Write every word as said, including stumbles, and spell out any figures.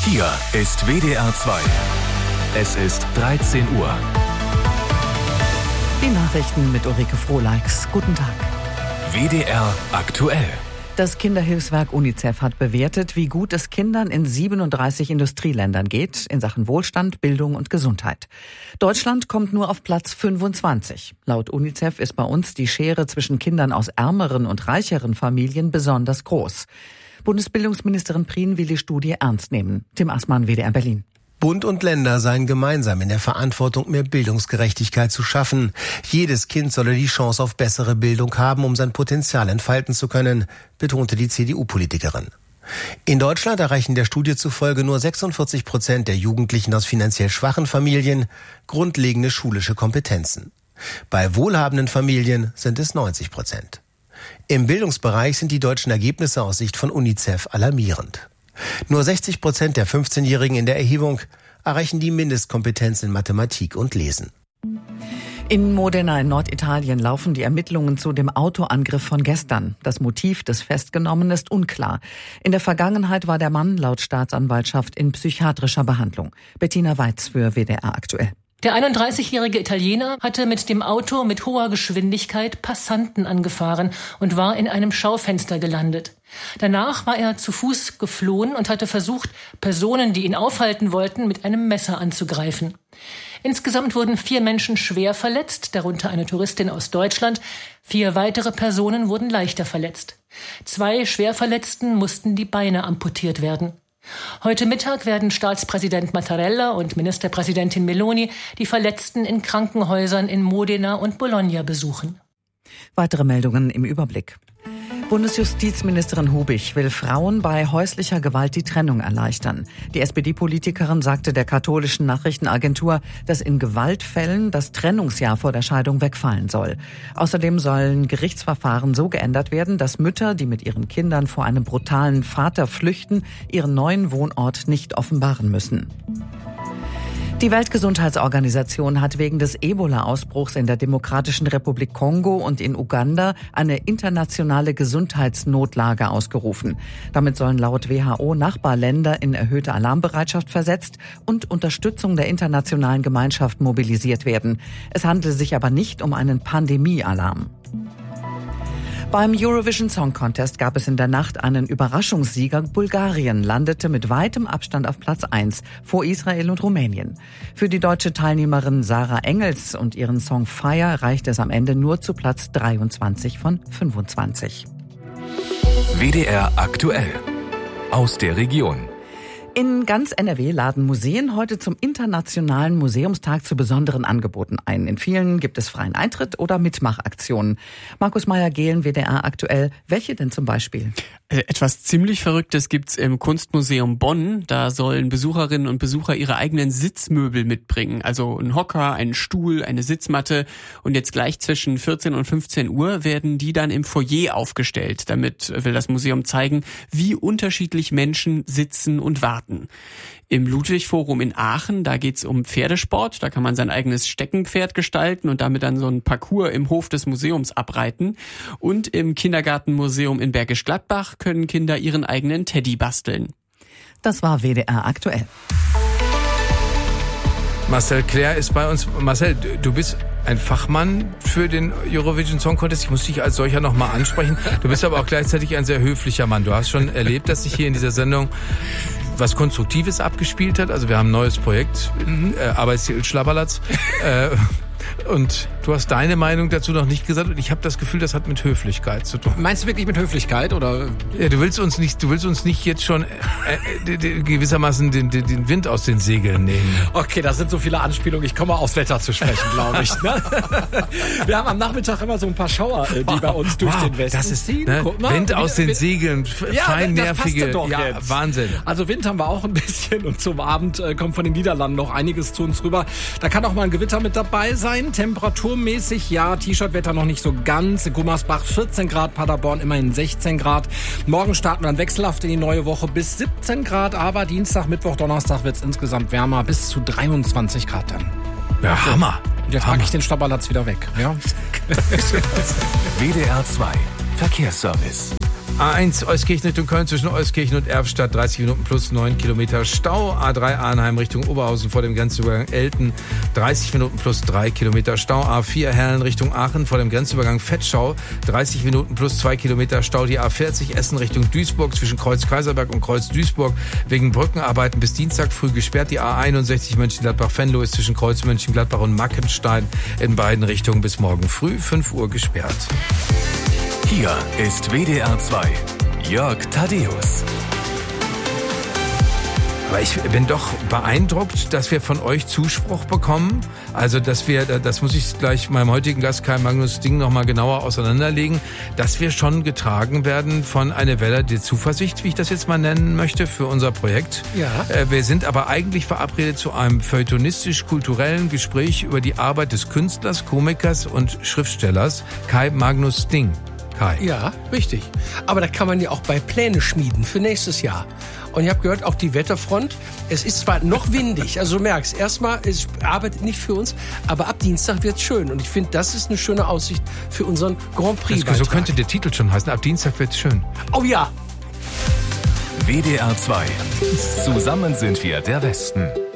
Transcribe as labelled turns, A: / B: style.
A: Hier ist W D R zwei. Es ist dreizehn Uhr.
B: Die Nachrichten mit Ulrike Frohleix. Guten Tag.
A: W D R aktuell.
B: Das Kinderhilfswerk UNICEF hat bewertet, wie gut es Kindern in siebenunddreißig Industrieländern geht in Sachen Wohlstand, Bildung und Gesundheit. Deutschland kommt nur auf Platz fünfundzwanzig. Laut UNICEF ist bei uns die Schere zwischen Kindern aus ärmeren und reicheren Familien besonders groß. Bundesbildungsministerin Prien will die Studie ernst nehmen. Tim Assmann, W D R Berlin.
C: Bund und Länder seien gemeinsam in der Verantwortung, mehr Bildungsgerechtigkeit zu schaffen. Jedes Kind solle die Chance auf bessere Bildung haben, um sein Potenzial entfalten zu können, betonte die C D U-Politikerin. In Deutschland erreichen der Studie zufolge nur sechsundvierzig Prozent der Jugendlichen aus finanziell schwachen Familien grundlegende schulische Kompetenzen. Bei wohlhabenden Familien sind es neunzig Prozent. Im Bildungsbereich sind die deutschen Ergebnisse aus Sicht von UNICEF alarmierend. Nur sechzig Prozent der fünfzehnjährigen in der Erhebung erreichen die Mindestkompetenz in Mathematik und Lesen.
B: In Modena in Norditalien laufen die Ermittlungen zu dem Autoangriff von gestern. Das Motiv des Festgenommenen ist unklar. In der Vergangenheit war der Mann laut Staatsanwaltschaft in psychiatrischer Behandlung. Bettina Weitz für W D R aktuell.
D: Der einunddreißigjährige Italiener hatte mit dem Auto mit hoher Geschwindigkeit Passanten angefahren und war in einem Schaufenster gelandet. Danach war er zu Fuß geflohen und hatte versucht, Personen, die ihn aufhalten wollten, mit einem Messer anzugreifen. Insgesamt wurden vier Menschen schwer verletzt, darunter eine Touristin aus Deutschland. Vier weitere Personen wurden leichter verletzt. Zwei Schwerverletzten mussten die Beine amputiert werden. Heute Mittag werden Staatspräsident Mattarella und Ministerpräsidentin Meloni die Verletzten in Krankenhäusern in Modena und Bologna besuchen.
B: Weitere Meldungen im Überblick. Bundesjustizministerin Hubich will Frauen bei häuslicher Gewalt die Trennung erleichtern. Die S P D-Politikerin sagte der katholischen Nachrichtenagentur, dass in Gewaltfällen das Trennungsjahr vor der Scheidung wegfallen soll. Außerdem sollen Gerichtsverfahren so geändert werden, dass Mütter, die mit ihren Kindern vor einem brutalen Vater flüchten, ihren neuen Wohnort nicht offenbaren müssen. Die Weltgesundheitsorganisation hat wegen des Ebola-Ausbruchs in der Demokratischen Republik Kongo und in Uganda eine internationale Gesundheitsnotlage ausgerufen. Damit sollen laut W H O Nachbarländer in erhöhte Alarmbereitschaft versetzt und Unterstützung der internationalen Gemeinschaft mobilisiert werden. Es handele sich aber nicht um einen Pandemie-Alarm. Beim Eurovision Song Contest gab es in der Nacht einen Überraschungssieger. Bulgarien landete mit weitem Abstand auf Platz eins vor Israel und Rumänien. Für die deutsche Teilnehmerin Sarah Engels und ihren Song Fire reichte es am Ende nur zu Platz dreiundzwanzig von fünfundzwanzig.
A: W D R aktuell. Aus der Region.
B: In ganz N R W laden Museen heute zum Internationalen Museumstag zu besonderen Angeboten ein. In vielen gibt es freien Eintritt oder Mitmachaktionen. Markus Meyer-Gehlen, W D R aktuell. Welche denn zum Beispiel?
E: Etwas ziemlich Verrücktes gibt's im Kunstmuseum Bonn. Da sollen Besucherinnen und Besucher ihre eigenen Sitzmöbel mitbringen. Also ein Hocker, einen Stuhl, eine Sitzmatte. Und jetzt gleich zwischen vierzehn und fünfzehn Uhr werden die dann im Foyer aufgestellt. Damit will das Museum zeigen, wie unterschiedlich Menschen sitzen und warten. Im Ludwig-Forum in Aachen, da geht's um Pferdesport. Da kann man sein eigenes Steckenpferd gestalten und damit dann so einen Parcours im Hof des Museums abreiten. Und im Kindergartenmuseum in Bergisch Gladbach können Kinder ihren eigenen Teddy basteln.
B: Das war W D R aktuell.
F: Marcel Claire ist bei uns. Marcel, du bist ein Fachmann für den Eurovision Song Contest. Ich muss dich als solcher nochmal ansprechen. Du bist aber auch gleichzeitig ein sehr höflicher Mann. Du hast schon erlebt, dass sich hier in dieser Sendung was Konstruktives abgespielt hat. Also wir haben ein neues Projekt, äh, Arbeitstitel Schlabberlatz. äh, Und du hast deine Meinung dazu noch nicht gesagt und ich habe das Gefühl, das hat mit Höflichkeit zu tun.
G: Meinst du wirklich mit Höflichkeit oder?
F: Ja, du willst uns nicht, du willst uns nicht jetzt schon äh, äh, gewissermaßen den, den, den Wind aus den Segeln nehmen.
G: Okay, das sind so viele Anspielungen. Ich komme aufs Wetter zu sprechen, glaube ich. Ne? Wir haben am Nachmittag immer so ein paar Schauer, die wow, bei uns durch wow, den Westen
F: das ist,
G: ziehen.
F: Ne?
G: Mal,
F: Wind aus den
G: Wind,
F: Segeln,
G: ja,
F: fein
G: das
F: nervige,
G: doch
F: ja,
G: jetzt.
F: Wahnsinn.
G: Also Wind haben wir auch ein bisschen und zum Abend äh, kommt von den Niederlanden noch einiges zu uns rüber. Da kann auch mal ein Gewitter mit dabei sein. Temperaturmäßig, ja, T-Shirt-Wetter noch nicht so ganz. In Gummersbach vierzehn Grad, Paderborn immerhin sechzehn Grad. Morgen starten wir dann wechselhaft in die neue Woche bis siebzehn Grad, aber Dienstag, Mittwoch, Donnerstag wird es insgesamt wärmer, bis zu dreiundzwanzig Grad dann.
F: Ja, okay. Hammer.
G: Und jetzt packe ich den Schlabberlatz wieder weg. Ja?
A: W D R zwei Verkehrsservice.
F: A eins Euskirchen Richtung Köln zwischen Euskirchen und Erfstadt, dreißig Minuten plus neun Kilometer Stau. A drei Arnheim Richtung Oberhausen vor dem Grenzübergang Elten, dreißig Minuten plus drei Kilometer Stau. A vier Herlen Richtung Aachen vor dem Grenzübergang Vetschau, dreißig Minuten plus zwei Kilometer Stau. Die A vierzig Essen Richtung Duisburg zwischen Kreuz Kaiserberg und Kreuz Duisburg wegen Brückenarbeiten bis Dienstag früh gesperrt. Die A einundsechzig Mönchengladbach-Venlo ist zwischen Kreuz Mönchengladbach und Mackenstein in beiden Richtungen bis morgen früh fünf Uhr gesperrt.
A: Hier ist W D R zwei. Jörg Thaddeus.
F: Aber ich bin doch beeindruckt, dass wir von euch Zuspruch bekommen. Also, dass wir, das muss ich gleich meinem heutigen Gast Kai Magnus Ding nochmal genauer auseinanderlegen, dass wir schon getragen werden von einer Welle der Zuversicht, wie ich das jetzt mal nennen möchte, für unser Projekt.
H: Ja.
F: Wir sind aber eigentlich verabredet zu einem feuilletonistisch-kulturellen Gespräch über die Arbeit des Künstlers, Komikers und Schriftstellers Kai Magnus Ding. Kai.
H: Ja, richtig. Aber da kann man ja auch bei Pläne schmieden für nächstes Jahr. Und ich habe gehört, auch die Wetterfront, es ist zwar noch windig, also du merkst, erstmal, es arbeitet nicht für uns, aber ab Dienstag wird's schön. Und ich finde, das ist eine schöne Aussicht für unseren Grand Prix-Beitrag.
F: So könnte der Titel schon heißen, ab Dienstag wird's schön.
H: Oh ja!
A: W D R zwei. Zusammen sind wir der Westen.